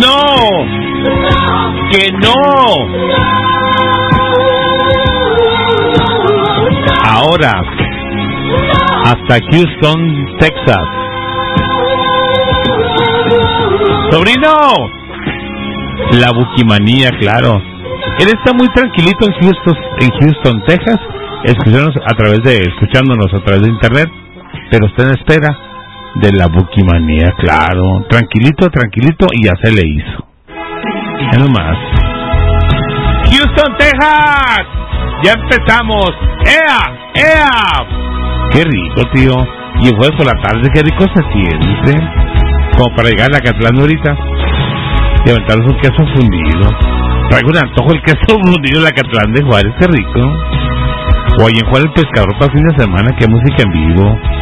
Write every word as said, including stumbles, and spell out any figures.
no, que no. Ahora, hasta Houston, Texas. Sobrino, la Bukimanía, claro. Él está muy tranquilito en Houston, en Houston, Texas, escuchándonos a través de, escuchándonos a través de internet, pero está en espera de la Bukimanía, claro. Tranquilito, tranquilito, y ya se le hizo. Ya nomás. Houston, Texas, ya empezamos. ¡Ea! ¡Ea! Qué rico, tío. Y el jueves por la tarde, qué rico se siente. Como para llegar a la Catlán ahorita y aventarnos un queso fundido. Traigo un antojo el queso fundido en la Catlán de Juárez, qué rico. O ahí en Juárez el Pescador para fin de semana, qué música en vivo.